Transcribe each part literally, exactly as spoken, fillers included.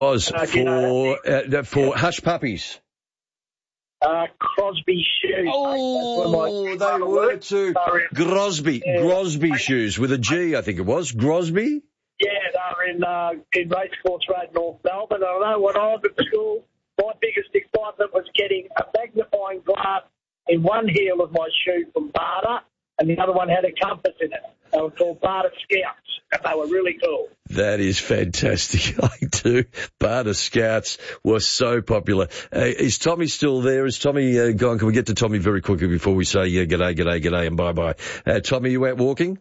was Uh, for, you know uh, for Hush Puppies. Uh, Crosby shoes. Oh, they were too. Grosby, yeah. Grosby shoes with a G, I think it was. Grosby? Yeah, they were in, uh, in Racecourse Road, North Melbourne. I know when I was at school, my biggest excitement was getting a magnifying glass in one heel of my shoe from Barter, and the other one had a compass in it. They were called Barter Scouts, and they were really cool. That is fantastic. I do. Barter Scouts were so popular. Uh, is Tommy still there? Is Tommy uh, gone? Can we get to Tommy very quickly before we say yeah, g'day, g'day, g'day, and bye-bye? Uh, Tommy, you out walking?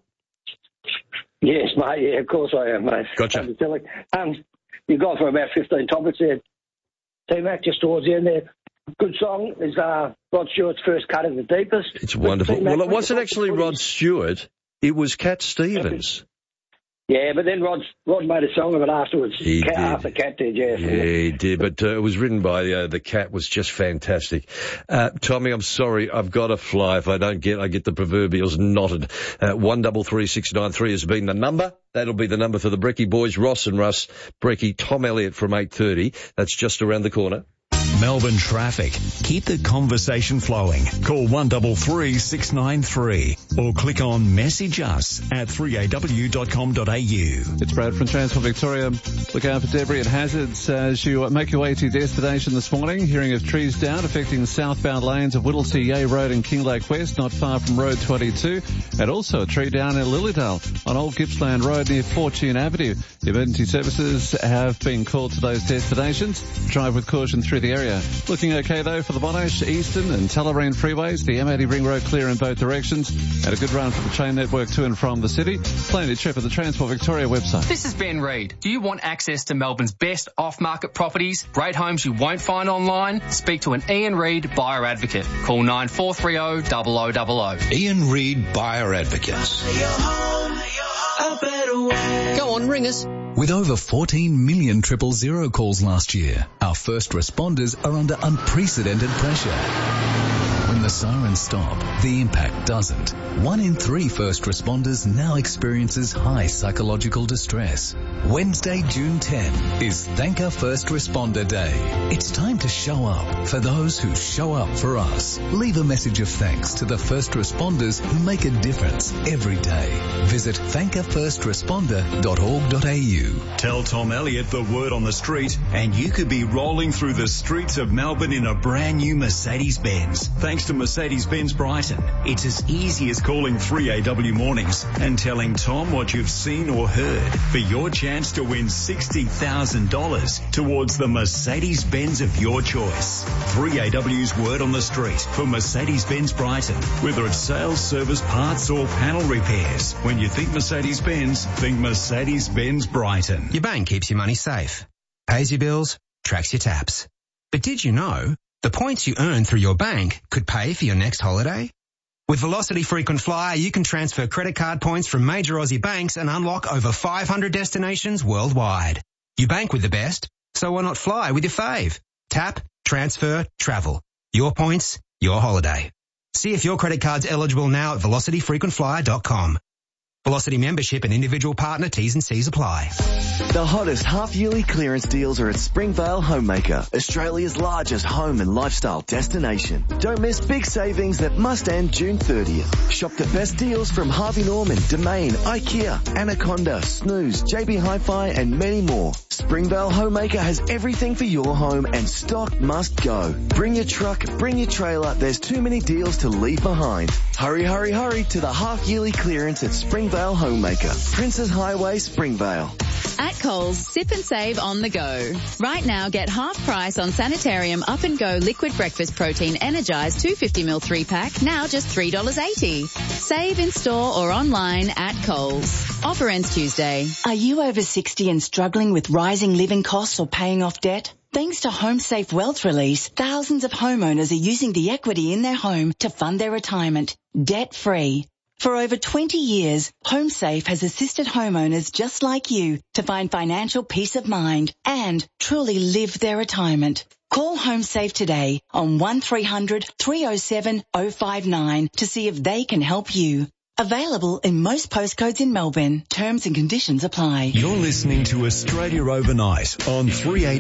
Yes, mate. Yeah, of course I am, mate. Gotcha. Um, you've gone for about fifteen topics there. T-Mac, just towards the end there. Good song is uh, Rod Stewart's First Cut of the Deepest. It's wonderful. Well, it wasn't actually Rod Stewart. It was Cat Stevens. Yeah, but then Rod, Rod made a song of it afterwards. He Cat, did. After Cat did, yeah. Yeah, he did. But uh, it was written by uh, the Cat. Was just fantastic. Uh, Tommy, I'm sorry. I've got to fly. If I don't get, I get the proverbials knotted. Uh, one double three six nine three has been the number. That'll be the number for the Brecky boys. Ross and Russ, Brecky, Tom Elliott from eight thirty. That's just around the corner. Melbourne traffic. Keep the conversation flowing. Call one double three six nine three or click on message us at three a w dot com dot a u. It's Brad from Transport Victoria. Look out for debris and hazards as you make your way to your destination this morning. Hearing of trees down affecting southbound lanes of Whittlesea Yea Road and Kinglake West, not far from Road twenty-two. And also a tree down in Lilydale on Old Gippsland Road near Fortune Avenue. Emergency services have been called to those destinations. Drive with caution through the area. Looking okay though for the Monash, Eastern and Tullamarine freeways. The M eighty ring road clear in both directions. And a good run for the train network to and from the city. Plan your trip at the Transport Victoria website. This is Ben Reid. Do you want access to Melbourne's best off-market properties? Great homes you won't find online? Speak to an Ian Reid buyer advocate. Call nine four three zero zero zero zero zero. Ian Reid Buyer Advocates. Go on, ring us. With over fourteen million triple zero calls last year, our first responders are under unprecedented pressure. When the sirens stop, the impact doesn't. One in three first responders now experiences high psychological distress. Wednesday, June tenth is Thank Our First Responder Day. It's time to show up for those who show up for us. Leave a message of thanks to the first responders who make a difference every day. Visit thank a first responder dot org dot a u. Tell Tom Elliott the word on the street and you could be rolling through the streets of Melbourne in a brand new Mercedes-Benz. Thanks to Mercedes-Benz Brighton, it's as easy as calling three A W Mornings and telling Tom what you've seen or heard for your chance to win sixty thousand dollars towards the Mercedes-Benz of your choice. three A W's word on the street for Mercedes-Benz Brighton. Whether it's sales, service, parts or panel repairs, when you think Mercedes-Benz, think Mercedes-Benz Brighton. Your bank keeps your money safe, pays your bills, tracks your taps. But did you know the points you earn through your bank could pay for your next holiday? With Velocity Frequent Flyer, you can transfer credit card points from major Aussie banks and unlock over five hundred destinations worldwide. You bank with the best, so why not fly with your fave? Tap, transfer, travel. Your points, your holiday. See if your credit card's eligible now at velocity frequent flyer dot com. Velocity membership and individual partner T's and C's apply. The hottest half-yearly clearance deals are at Springvale Homemaker, Australia's largest home and lifestyle destination. Don't miss big savings that must end June thirtieth. Shop the best deals from Harvey Norman, Domain, IKEA, Anaconda, Snooze, J B Hi-Fi and many more. Springvale Homemaker has everything for your home and stock must go. Bring your truck, bring your trailer, there's too many deals to leave behind. Hurry, hurry, hurry to the half-yearly clearance at Springvale Homemaker, Princes Highway, Springvale. At Coles, sip and save on the go. Right now, get half price on Sanitarium Up and Go Liquid Breakfast Protein Energized two hundred fifty milliliter three pack, now just three dollars eighty. Save in store or online at Coles. Offer ends Tuesday. Are you over sixty and struggling with rising living costs or paying off debt? Thanks to HomeSafe Wealth Release, thousands of homeowners are using the equity in their home to fund their retirement, debt-free. For over twenty years, HomeSafe has assisted homeowners just like you to find financial peace of mind and truly live their retirement. Call HomeSafe today on one three hundred three oh seven oh five nine to see if they can help you. Available in most postcodes in Melbourne. Terms and conditions apply. You're listening to Australia Overnight on three eighty.